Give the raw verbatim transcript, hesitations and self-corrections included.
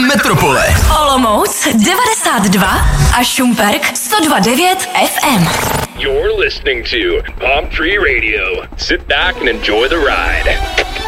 metropole. Olomouc devadesát dva a Šumperk sto dva devět F M. You're listening to Palm Tree Radio. Sit back and enjoy the ride.